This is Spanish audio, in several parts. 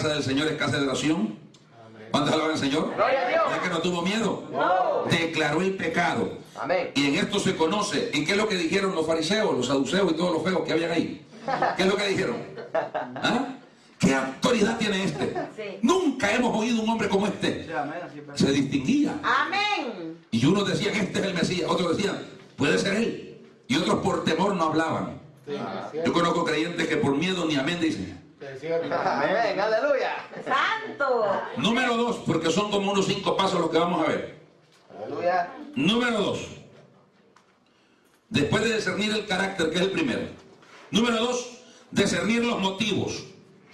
casa del Señor es casa de oración. ¿Cuántos alaban al Señor? Gloria a Dios. ¿Es que no tuvo miedo? No. Declaró el pecado. Amén. Y en esto se conoce. ¿Y qué es lo que dijeron los fariseos, los saduceos y todos los feos que habían ahí? ¿Qué es lo que dijeron? ¿Ah? ¿Qué autoridad tiene este? Sí. Nunca hemos oído un hombre como este. Se distinguía. Amén. Y unos decían, este es el Mesías. Otros decían, puede ser él. Y otros por temor no hablaban. Yo conozco creyentes que por miedo ni amén dicen. Amén. Aleluya. Santo. Número 2, porque son como unos 5 pasos los que vamos a ver. Aleluya. Número 2. Después de discernir el carácter, que es el primero. Número 2, discernir los motivos.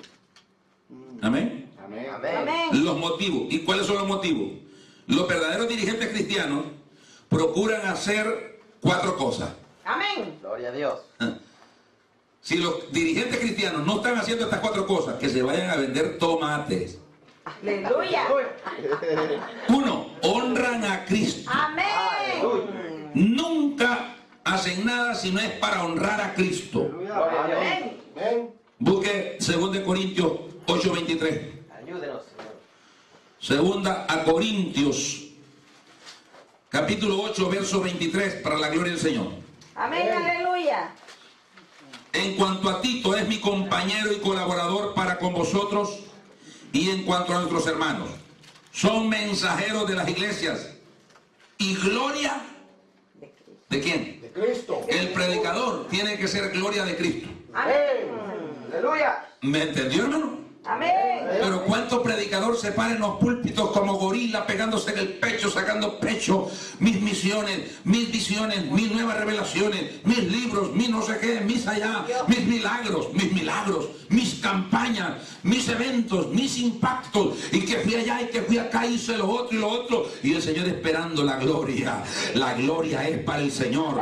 Amén. Amén. Amén. Los motivos. ¿Y cuáles son los motivos? Los verdaderos dirigentes cristianos procuran hacer 4 cosas. Amén. Gloria a Dios. Si los dirigentes cristianos no están haciendo estas 4 cosas, que se vayan a vender tomates. Aleluya. 1, honran a Cristo. Amén. Nunca hacen nada si no es para honrar a Cristo. Gloria a Dios. Amén. Busque 2 Corintios 8:23. Ayúdenos, Señor. 2 Corintios, capítulo 8, verso 23, para la gloria del Señor. Amén. Aleluya. En cuanto a Tito, es mi compañero y colaborador para con vosotros, y en cuanto a nuestros hermanos, son mensajeros de las iglesias. ¿Y gloria de quién? De Cristo. El predicador tiene que ser gloria de Cristo. Amén. Aleluya. ¿Me entendió, hermano? Amén. Pero ¿cuánto predicador se para en los púlpitos como gorila, pegándose en el pecho, sacando pecho? Mis misiones, mis visiones, mis nuevas revelaciones, mis libros, mis no sé qué, mis allá, mis milagros, mis campañas, mis eventos, mis impactos, y que fui allá y que fui acá, hice lo otro y lo otro, y el Señor esperando la gloria. La gloria es para el Señor.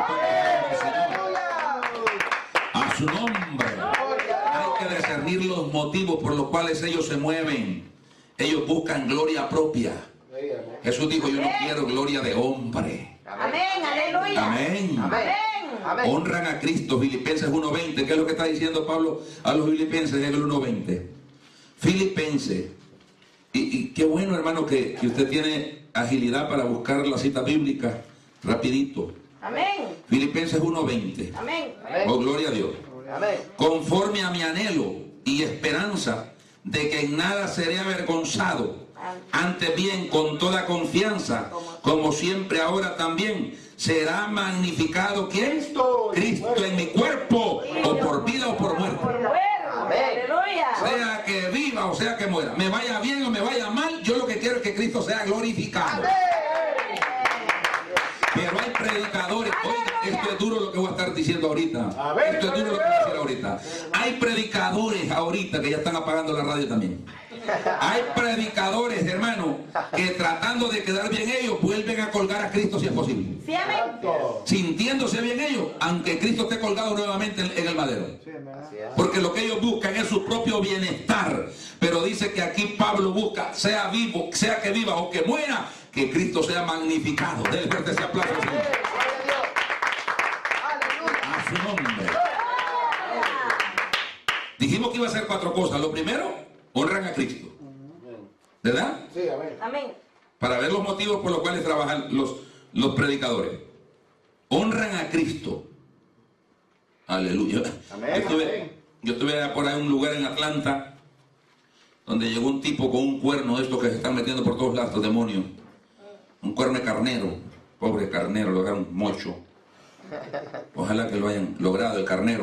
A su nombre. Hay que discernir los motivos por los cuales ellos se mueven. Ellos buscan gloria propia. Jesús dijo, yo no quiero gloria de hombre. Amén. Aleluya. Amén. Amén. Amén. Honran a Cristo. Filipenses 1:20. ¿Qué es lo que está diciendo Pablo a los filipenses en el 1:20? Filipenses. Y qué bueno, hermano, que usted tiene agilidad para buscar la cita bíblica rapidito. Amén. Filipenses 1:20. Amén. Oh, gloria a Dios. Amén. Conforme a mi anhelo y esperanza de que en nada seré avergonzado, antes bien con toda confianza, como siempre ahora también, será magnificado ¿quién? Cristo en mi cuerpo, o por vida o por muerte. Amén. Aleluya. Sea que viva o sea que muera, me vaya bien o me vaya mal, yo lo que quiero es que Cristo sea glorificado. Pero hay predicadores, oiga, esto es duro lo que voy a estar diciendo ahorita. Esto es duro lo que voy a decir ahorita. Hay predicadores ahorita que ya están apagando la radio también. Hay predicadores, hermano, que tratando de quedar bien ellos, vuelven a colgar a Cristo si es posible. Sí, amén. Sintiéndose bien ellos, aunque Cristo esté colgado nuevamente en el madero. Porque lo que ellos buscan es su propio bienestar. Pero dice que aquí Pablo busca, sea vivo, sea que viva o que muera, que Cristo sea magnificado. Denle fuerte ese aplauso, Señor. A su nombre. Dijimos que iba a hacer 4 cosas. Lo primero, honran a Cristo. ¿Verdad? Sí, amén. Amén. Para ver los motivos por los cuales trabajan los predicadores. Honran a Cristo. Aleluya. Amén. Yo estuve por ahí en un lugar en Atlanta donde llegó un tipo con un cuerno de estos que se están metiendo por todos lados, demonios. Un cuerno de carnero. Pobre carnero, lo hagan mocho. Ojalá que lo hayan logrado, el carnero.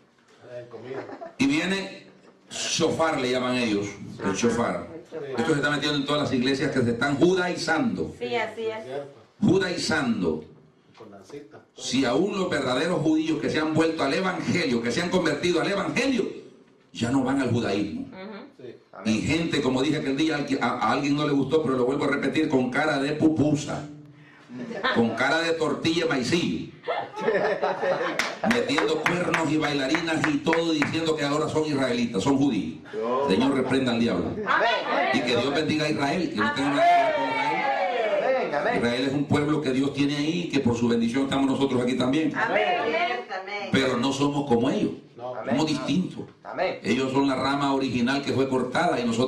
Y viene shofar, le llaman ellos, el shofar. Esto se está metiendo en todas las iglesias que se están judaizando. Sí, así es. Judaizando. Si aún los verdaderos judíos que se han vuelto al evangelio, que se han convertido al evangelio, ya no van al judaísmo. Y gente, como dije aquel día, a alguien no le gustó, pero lo vuelvo a repetir, con cara de pupusa, con cara de tortilla de maicillo, metiendo cuernos y bailarinas y todo, diciendo que ahora son israelitas, son judíos. Señor, reprenda al diablo. Y que Dios bendiga a Israel, que no tenga nada que ver con Israel. Israel es un pueblo que Dios tiene ahí, que por su bendición estamos nosotros aquí también. Pero no somos como ellos, somos distintos. Ellos son la rama original que fue cortada y nosotros